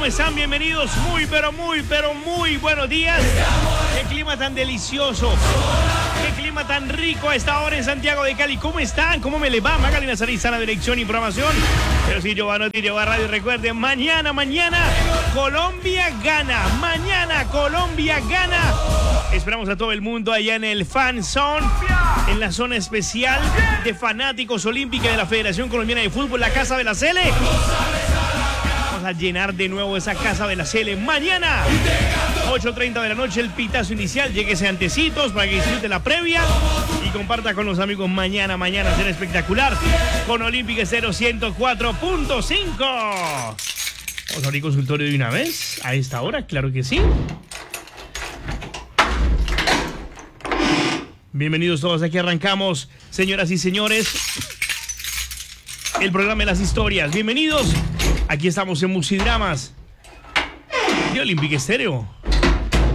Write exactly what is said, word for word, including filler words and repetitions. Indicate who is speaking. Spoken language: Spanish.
Speaker 1: ¿Cómo están? Bienvenidos. Muy, pero muy, pero muy buenos días. Qué clima tan delicioso. Qué clima tan rico a esta hora en Santiago de Cali. ¿Cómo están? ¿Cómo me les va? Magali Nazarí, la dirección y programación. Pero si yo va a Noti, yo va a Radio. Recuerden, mañana, mañana, Colombia gana. Mañana, Colombia gana. Esperamos a todo el mundo allá en el Fan Zone, en la zona especial de fanáticos olímpica de la Federación Colombiana de Fútbol, la Casa de la Cele. Vamos a llenar de nuevo esa Casa de la Cele mañana. ocho treinta de la noche, el pitazo inicial. Lléguese antecitos para que disfrute la previa y comparta con los amigos mañana. Mañana será espectacular con Olímpica Estéreo ciento cuatro punto cinco. Vamos a abrir consultorio de una vez a esta hora, claro que sí. Bienvenidos todos, aquí arrancamos, señoras y señores, el programa de las historias. Bienvenidos, aquí estamos en Musidramas de Olímpica Estéreo.